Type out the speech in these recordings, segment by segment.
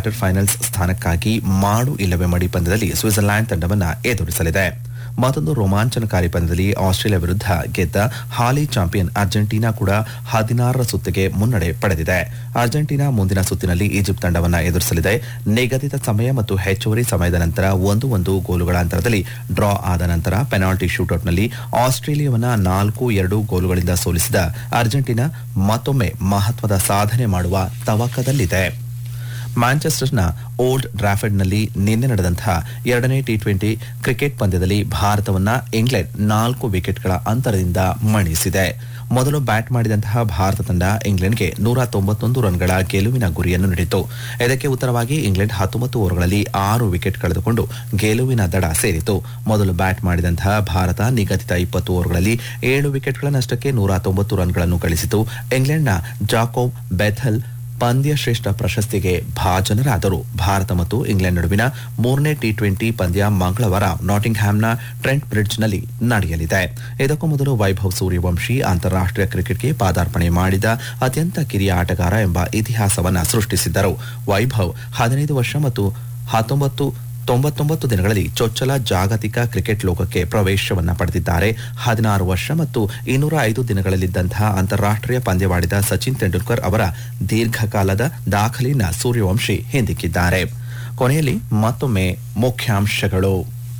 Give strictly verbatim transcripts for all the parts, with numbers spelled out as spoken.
Quarter finals ಸ್ಥಾನಕ್ಕಾಗಿ ಮಾಡು ಇಲ್ಲವೇ ಮಡಿ ಪಂದ್ಯದಲ್ಲಿ ಸ್ವಿಟ್ಜರ್ಲೆಂಡ್ ತಂಡವನ್ನು ಎದುರಿಸಲಿದೆ. ಮತ್ತೊಂದು ರೋಮಾಂಚನಕಾರಿ ಪಂದ್ಯದಲ್ಲಿ ಆಸ್ಟ್ರೇಲಿಯಾ ವಿರುದ್ಧ ಗೆದ್ದ ಹಾಲಿ ಚಾಂಪಿಯನ್ ಅರ್ಜೆಂಟೀನಾ ಕೂಡ ಹದಿನಾರರ ಸುತ್ತಿಗೆ ಮುನ್ನಡೆ ಪಡೆದಿದೆ. ಅರ್ಜೆಂಟೀನಾ ಮುಂದಿನ ಸುತ್ತಿನಲ್ಲಿ ಈಜಿಪ್ಟ್ ತಂಡವನ್ನು ಎದುರಿಸಲಿದೆ. ನಿಗದಿತ ಸಮಯ ಮತ್ತು ಹೆಚ್ಚುವರಿ ಸಮಯದ ನಂತರ ಒಂದು ಒಂದು ಗೋಲುಗಳ ಅಂತರದಲ್ಲಿ ಡ್ರಾ ಆದ ನಂತರ ಪೆನಾಲ್ಟಿ ಶೂಟೌಟ್ನಲ್ಲಿ ಆಸ್ಟ್ರೇಲಿಯಾವನ್ನ ನಾಲ್ಕು ಎರಡು ಗೋಲುಗಳಿಂದ ಸೋಲಿಸಿದ ಅರ್ಜೆಂಟೀನಾ ಮತ್ತೊಮ್ಮೆ ಮಹತ್ವದ ಸಾಧನೆ ಮಾಡುವ ತವಕದಲ್ಲಿದೆ. ಮ್ಯಾಂಚೆಸ್ಟರ್ನ ಓಲ್ಡ್ ಡ್ರಾಫರ್ಡ್ನಲ್ಲಿ ನಿನ್ನೆ ನಡೆದಂತಹ ಎರಡನೇ ಟಿ ಟ್ವೆಂಟಿ ಕ್ರಿಕೆಟ್ ಪಂದ್ಯದಲ್ಲಿ ಭಾರತವನ್ನ ಇಂಗ್ಲೆಂಡ್ ನಾಲ್ಕು ವಿಕೆಟ್ಗಳ ಅಂತರದಿಂದ ಮಣಿಸಿದೆ. ಮೊದಲು ಬ್ಯಾಟ್ ಮಾಡಿದಂತಹ ಭಾರತ ತಂಡ ಇಂಗ್ಲೆಂಡ್ಗೆ ನೂರ ತೊಂಬತ್ತೊಂದು ರನ್ಗಳ ಗೆಲುವಿನ ಗುರಿಯನ್ನು ನೀಡಿತು. ಇದಕ್ಕೆ ಉತ್ತರವಾಗಿ ಇಂಗ್ಲೆಂಡ್ ಹತ್ತೊಂಬತ್ತು ಓವರ್ಗಳಲ್ಲಿ ಆರು ವಿಕೆಟ್ ಕಳೆದುಕೊಂಡು ಗೆಲುವಿನ ದಡ ಸೇರಿತು. ಮೊದಲು ಬ್ಯಾಟ್ ಮಾಡಿದಂತಹ ಭಾರತ ನಿಗದಿತ ಇಪ್ಪತ್ತು ಓವರ್ಗಳಲ್ಲಿ ಏಳು ವಿಕೆಟ್ಗಳ ನಷ್ಟಕ್ಕೆ ನೂರ ತೊಂಬತ್ತು ರನ್ಗಳನ್ನು ಗಳಿಸಿತು. ಇಂಗ್ಲೆಂಡ್ನ ಜಾಕೋಬ್ ಬೆಥೆಲ್ ಪಂದ್ಯ ಶ್ರೇಷ್ಠ ಪ್ರಶಸ್ತಿಗೆ ಭಾಜನರಾದರು. ಭಾರತ ಮತ್ತು ಇಂಗ್ಲೆಂಡ್ ನಡುವಿನ ಮೂರನೇ ಟಿ ಟ್ವೆಂಟಿ ಪಂದ್ಯ ಮಂಗಳವಾರ ನಾಟಿಂಗ್ಹ್ಯಾಮ್ನ ಟ್ರೆಂಟ್ ಬ್ರಿಡ್ಜ್ನಲ್ಲಿ ನಡೆಯಲಿದೆ. ಇದಕ್ಕೂ ಮೊದಲು ವೈಭವ್ ಸೂರ್ಯವಂಶಿ ಅಂತಾರಾಷ್ಟ್ರೀಯ ಕ್ರಿಕೆಟ್ಗೆ ಪಾದಾರ್ಪಣೆ ಮಾಡಿದ ಅತ್ಯಂತ ಕಿರಿಯ ಆಟಗಾರ ಎಂಬ ಇತಿಹಾಸವನ್ನು ಸೃಷ್ಟಿಸಿದ್ದರು. ವೈಭವ್ ಹದಿನೈದು ವರ್ಷ ಮತ್ತು ಹತ್ತೊಂಬತ್ತು ತೊಂಬತ್ತೊಂಬತ್ತು ದಿನಗಳಲ್ಲಿ ಚೊಚ್ಚಲ ಜಾಗತಿಕ ಕ್ರಿಕೆಟ್ ಲೋಕಕ್ಕೆ ಪ್ರವೇಶವನ್ನ ಪಡೆದಿದ್ದಾರೆ. ಹದಿನಾರು ವರ್ಷ ಮತ್ತು ಇನ್ನೂರ ಐದು ದಿನಗಳಲ್ಲಿದ್ದಂತಹ ಅಂತಾರಾಷ್ಟ್ರೀಯ ಪಂದ್ಯವಾಡಿದ ಸಚಿನ್ ತೆಂಡೂಲ್ಕರ್ ಅವರ ದೀರ್ಘಕಾಲದ ದಾಖಲೆಯನ್ನು ಸೂರ್ಯವಂಶಿ ಹಿಂದಿಕ್ಕಿದ್ದಾರೆ. ಕೊನೆಯಲ್ಲಿ ಮತ್ತೊಮ್ಮೆ ಮುಖ್ಯಾಂಶಗಳು.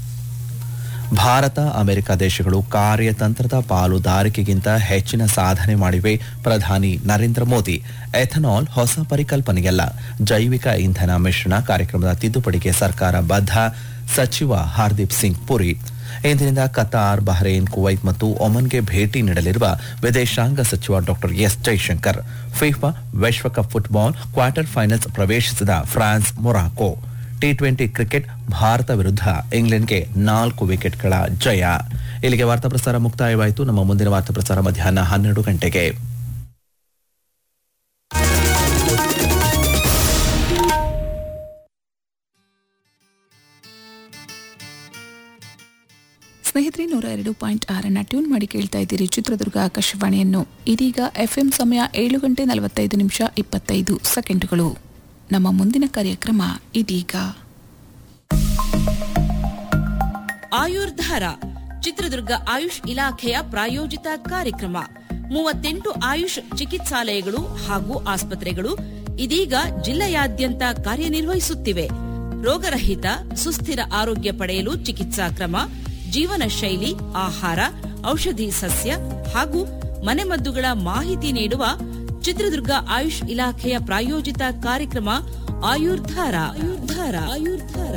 ಭಾರತ ಅಮೆರಿಕ ದೇಶಗಳು ಕಾರ್ಯತಂತ್ರದ ಪಾಲುದಾರಿಕೆಗಿಂತ ಹೆಚ್ಚಿನ ಸಾಧನೆ ಮಾಡಿವೆ. ಪ್ರಧಾನಿ ನರೇಂದ್ರ ಮೋದಿ. ಎಥನಾಲ್ ಹೊಸ ಪರಿಕಲ್ಪನೆಯಲ್ಲ, ಜೈವಿಕ ಇಂಧನ ಮಿಶ್ರಣ ಕಾರ್ಯಕ್ರಮದ ತಿದ್ದುಪಡಿಗೆ ಸರ್ಕಾರ ಬದ್ಧ. ಸಚಿವ ಹರ್ದೀಪ್ ಸಿಂಗ್ ಪುರಿ. ಇಂದಿನಿಂದ ಕತಾರ್, ಬಹ್ರೇನ್, ಕುವೈತ್ ಮತ್ತು ಒಮನ್ಗೆ ಭೇಟಿ ನೀಡಲಿರುವ ವಿದೇಶಾಂಗ ಸಚಿವ ಡಾ ಎಸ್ ಜೈಶಂಕರ್. ಫಿಫಾ ವಿಶ್ವಕಪ್ ಫುಟ್ಬಾಲ್ ಕ್ವಾರ್ಟರ್ ಫೈನಲ್ಸ್ ಪ್ರವೇಶಿಸಿದ France, Morocco. T twenty cricket Bharat ವಿರುದ್ಧ ಇಂಗ್ಲೆಂಡ್ಗೆ ನಾಲ್ಕು ವಿಕೆಟ್ಗಳ ಜಯ. ಇಲ್ಲಿಗೆ ವಾರ್ತಾ ಪ್ರಸಾರ ಮುಕ್ತಾಯವಾಯಿತು. ನಮ್ಮ ಮುಂದಿನ ವಾರ್ತಾ ಪ್ರಸಾರ ಮಧ್ಯಾಹ್ನ ಹನ್ನೆರಡು ಗಂಟೆಗೆ. ಸ್ನೇಹಿತರೆ, ನೂರ ಎರಡು ಪಾಯಿಂಟ್ ಆರನ್ನ ಟ್ಯೂನ್ ಮಾಡಿ ಕೇಳ್ತಾ ಇದ್ದೀರಿ ಚಿತ್ರದುರ್ಗ ಆಕಾಶವಾಣಿಯನ್ನು. ಇದೀಗ ಎಫ್ಎಂ ಸಮಯ ಏಳು ಗಂಟೆ ನಲವತ್ತೈದು ನಿಮಿಷ ಇಪ್ಪತ್ತೈದು ಸೆಕೆಂಡುಗಳು. ನಮ್ಮ ಮುಂದಿನ ಕಾರ್ಯಕ್ರಮ ಇದೀಗ. ಆಯುರ್ಧಾರ ಚಿತ್ರದುರ್ಗ ಆಯುಷ್ ಇಲಾಖೆಯ ಪ್ರಾಯೋಜಿತ ಕಾರ್ಯಕ್ರಮ. ಮೂವತ್ತೆಂಟು ಆಯುಷ್ ಚಿಕಿತ್ಸಾಲಯಗಳು ಹಾಗೂ ಆಸ್ಪತ್ರೆಗಳು ಇದೀಗ ಜಿಲ್ಲೆಯಾದ್ಯಂತ ಕಾರ್ಯನಿರ್ವಹಿಸುತ್ತಿವೆ. ರೋಗರಹಿತ ಸುಸ್ಥಿರ ಆರೋಗ್ಯ ಪಡೆಯಲು ಚಿಕಿತ್ಸಾ ಕ್ರಮ, ಜೀವನ ಶೈಲಿ, ಆಹಾರ, ಔಷಧಿ ಸಸ್ಯ ಹಾಗೂ ಮನೆಮದ್ದುಗಳ ಮಾಹಿತಿ ನೀಡುವ ಚಿತ್ರದುರ್ಗ ಆಯುಷ್ ಇಲಾಖೆಯ ಪ್ರಾಯೋಜಿತ ಕಾರ್ಯಕ್ರಮ ಆಯುರ್ಧಾರ. ಆಯುರ್ಧಾರ ಆಯುರ್ಧಾರ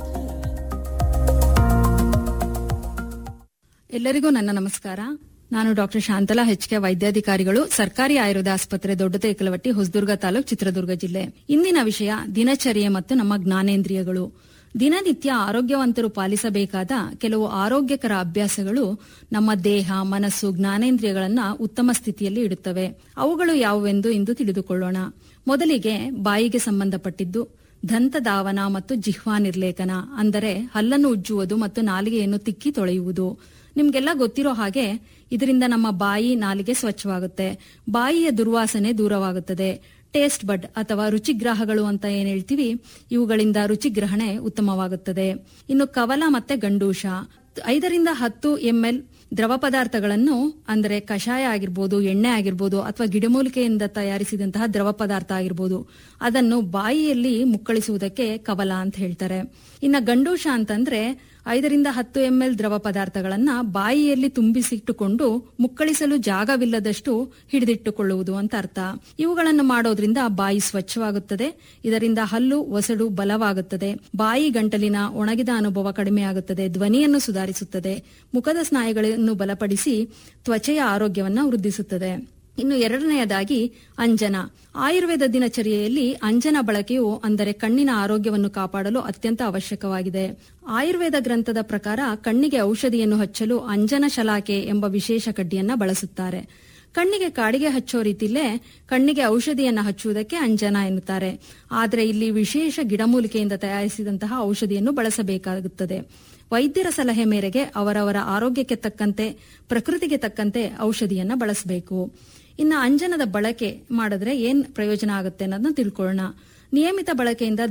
ಎಲ್ಲರಿಗೂ ನನ್ನ ನಮಸ್ಕಾರ. ನಾನು ಡಾಕ್ಟರ್ ಶಾಂತಲಾ ಹೆಚ್ ಕೆ, ವೈದ್ಯಾಧಿಕಾರಿಗಳು, ಸರ್ಕಾರಿ ಆಯುರ್ವೇದ ಆಸ್ಪತ್ರೆ, ದೊಡ್ಡತೇಕಲವಟ್ಟಿ, ಹೊಸದುರ್ಗ ತಾಲೂಕು, ಚಿತ್ರದುರ್ಗ ಜಿಲ್ಲೆ. ಇಂದಿನ ವಿಷಯ ದಿನಚರ್ಯೆ ಮತ್ತು ನಮ್ಮ ಜ್ಞಾನೇಂದ್ರಿಯಗಳು. ದಿನನಿತ್ಯ ಆರೋಗ್ಯವಂತರು ಪಾಲಿಸಬೇಕಾದ ಕೆಲವು ಆರೋಗ್ಯಕರ ಅಭ್ಯಾಸಗಳು ನಮ್ಮ ದೇಹ, ಮನಸ್ಸು, ಜ್ಞಾನೇಂದ್ರಿಯಗಳನ್ನ ಉತ್ತಮ ಸ್ಥಿತಿಯಲ್ಲಿ ಇಡುತ್ತವೆ. ಅವುಗಳು ಯಾವುವೆಂದು ಇಂದು ತಿಳಿದುಕೊಳ್ಳೋಣ. ಮೊದಲಿಗೆ ಬಾಯಿಗೆ ಸಂಬಂಧಪಟ್ಟಿದ್ದು ದಂತಧಾವನ ಮತ್ತು ಜಿಹ್ವಾ ನಿರ್ಲೇಖನ, ಅಂದರೆ ಹಲ್ಲನ್ನು ಉಜ್ಜುವುದು ಮತ್ತು ನಾಲಿಗೆಯನ್ನು ತಿಕ್ಕಿ ತೊಳೆಯುವುದು. ನಿಮ್ಗೆಲ್ಲ ಗೊತ್ತಿರೋ ಹಾಗೆ ಇದರಿಂದ ನಮ್ಮ ಬಾಯಿ, ನಾಲಿಗೆ ಸ್ವಚ್ಛವಾಗುತ್ತೆ. ಬಾಯಿಯ ದುರ್ವಾಸನೆ ದೂರವಾಗುತ್ತದೆ. ಟೇಸ್ಟ್ ಬಡ್ ಅಥವಾ ರುಚಿಗ್ರಾಹಗಳು ಅಂತ ಏನ್ ಹೇಳ್ತೀವಿ, ಇವುಗಳಿಂದ ರುಚಿಗ್ರಹಣೆ ಉತ್ತಮವಾಗುತ್ತದೆ. ಇನ್ನು ಕವಲ ಮತ್ತೆ ಗಂಡೂಷ, ಐದರಿಂದ ಹತ್ತು ಎಂಎಲ್ ದ್ರವ ಪದಾರ್ಥಗಳನ್ನು, ಅಂದರೆ ಕಷಾಯ ಆಗಿರ್ಬೋದು, ಎಣ್ಣೆ ಆಗಿರ್ಬೋದು, ಅಥವಾ ಗಿಡಮೂಲಿಕೆಯಿಂದ ತಯಾರಿಸಿದಂತಹ ದ್ರವ ಪದಾರ್ಥ ಆಗಿರ್ಬೋದು, ಅದನ್ನು ಬಾಯಿಯಲ್ಲಿ ಮುಕ್ಕಳಿಸುವುದಕ್ಕೆ ಕವಲ ಅಂತ ಹೇಳ್ತಾರೆ. ಇನ್ನು ಗಂಡೂಷ ಅಂತಂದ್ರೆ ಐದರಿಂದ ಹತ್ತು ಎಂಎಲ್ ದ್ರವ ಪದಾರ್ಥಗಳನ್ನ ಬಾಯಿಯಲ್ಲಿ ತುಂಬಿಸಿಟ್ಟುಕೊಂಡು ಮುಕ್ಕಳಿಸಲು ಜಾಗವಿಲ್ಲದಷ್ಟು ಹಿಡಿದಿಟ್ಟುಕೊಳ್ಳುವುದು ಅಂತ ಅರ್ಥ. ಇವುಗಳನ್ನು ಮಾಡೋದ್ರಿಂದ ಬಾಯಿ ಸ್ವಚ್ಛವಾಗುತ್ತದೆ. ಇದರಿಂದ ಹಲ್ಲು, ಒಸಡು ಬಲವಾಗುತ್ತದೆ. ಬಾಯಿ ಗಂಟಲಿನ ಒಣಗಿದ ಅನುಭವ ಕಡಿಮೆಯಾಗುತ್ತದೆ. ಧ್ವನಿಯನ್ನು ಸುಧಾರಿಸುತ್ತದೆ. ಮುಖದ ಸ್ನಾಯುಗಳನ್ನು ಬಲಪಡಿಸಿ ತ್ವಚೆಯ ಆರೋಗ್ಯವನ್ನು ವೃದ್ಧಿಸುತ್ತದೆ. ಇನ್ನು ಎರಡನೆಯದಾಗಿ ಅಂಜನ. ಆಯುರ್ವೇದ ದಿನಚರಿಯಲ್ಲಿ ಅಂಜನ ಬಳಕೆಯು, ಅಂದರೆ ಕಣ್ಣಿನ ಆರೋಗ್ಯವನ್ನು ಕಾಪಾಡಲು ಅತ್ಯಂತ ಅವಶ್ಯಕವಾಗಿದೆ. ಆಯುರ್ವೇದ ಗ್ರಂಥದ ಪ್ರಕಾರ ಕಣ್ಣಿಗೆ ಔಷಧಿಯನ್ನು ಹಚ್ಚಲು ಅಂಜನ ಶಲಾಕೆ ಎಂಬ ವಿಶೇಷ ಕಡ್ಡಿಯನ್ನ ಬಳಸುತ್ತಾರೆ. ಕಣ್ಣಿಗೆ ಕಾಡಿಗೆ ಹಚ್ಚೋ ರೀತಿಯಲ್ಲೇ ಕಣ್ಣಿಗೆ ಔಷಧಿಯನ್ನು ಹಚ್ಚುವುದಕ್ಕೆ ಅಂಜನ ಎನ್ನುತ್ತಾರೆ. ಆದರೆ ಇಲ್ಲಿ ವಿಶೇಷ ಗಿಡಮೂಲಿಕೆಯಿಂದ ತಯಾರಿಸಿದಂತಹ ಔಷಧಿಯನ್ನು ಬಳಸಬೇಕಾಗುತ್ತದೆ. ವೈದ್ಯರ ಸಲಹೆ ಮೇರೆಗೆ ಅವರವರ ಆರೋಗ್ಯಕ್ಕೆ ತಕ್ಕಂತೆ, ಪ್ರಕೃತಿಗೆ ತಕ್ಕಂತೆ ಔಷಧಿಯನ್ನ ಬಳಸಬೇಕು. ಇನ್ನು ಅಂಜನದ ಬಳಕೆ ಮಾಡಿದ್ರೆ ಏನ್ ಪ್ರಯೋಜನ ಆಗುತ್ತೆ ಅನ್ನೋದನ್ನ ತಿಳ್ಕೊಳ್ಳೋಣ. ನಿಯಮಿತ ಬಳಕೆಯಿಂದ